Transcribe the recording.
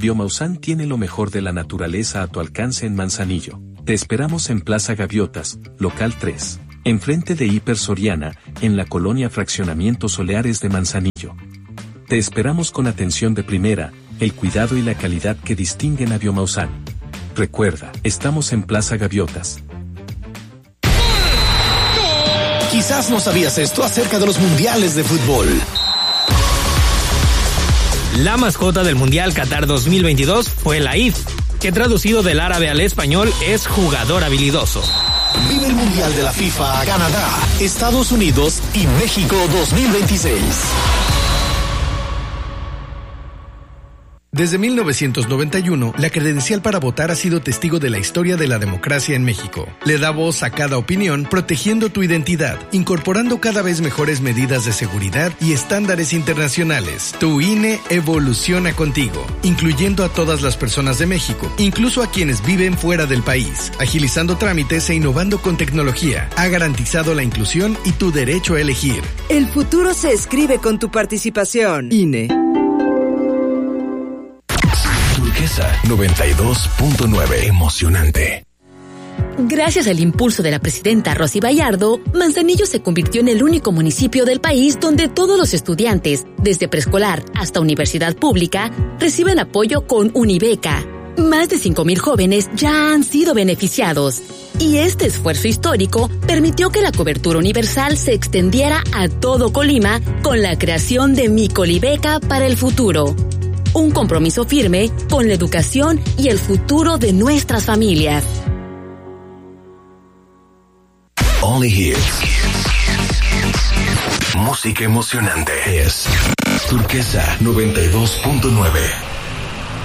Biomaussan tiene lo mejor de la naturaleza a tu alcance en Manzanillo. Te esperamos en Plaza Gaviotas, local 3, enfrente de Hiper Soriana, en la colonia Fraccionamiento Soleares de Manzanillo. Te esperamos con atención de primera, el cuidado y la calidad que distinguen a Biomaussan. Recuerda, estamos en Plaza Gaviotas. Quizás no sabías esto acerca de los mundiales de fútbol. La mascota del Mundial Qatar 2022 fue la IF, que traducido del árabe al español es jugador habilidoso. Vive el Mundial de la FIFA, Canadá, Estados Unidos y México 2026. Desde 1991, la credencial para votar ha sido testigo de la historia de la democracia en México. Le da voz a cada opinión, protegiendo tu identidad, incorporando cada vez mejores medidas de seguridad y estándares internacionales. Tu INE evoluciona contigo, incluyendo a todas las personas de México, incluso a quienes viven fuera del país, agilizando trámites e innovando con tecnología. Ha garantizado la inclusión y tu derecho a elegir. El futuro se escribe con tu participación. INE. Turquesa 92.9, emocionante. Gracias al impulso de la presidenta Rosy Bayardo, Manzanillo se convirtió en el único municipio del país donde todos los estudiantes, desde preescolar hasta universidad pública, reciben apoyo con Unibeca. Más de 5,000 jóvenes ya han sido beneficiados. Y este esfuerzo histórico permitió que la cobertura universal se extendiera a todo Colima con la creación de Mi Colibeca para el futuro. Un compromiso firme con la educación y el futuro de nuestras familias. Only Hits. Música emocionante es Turquesa 92.9.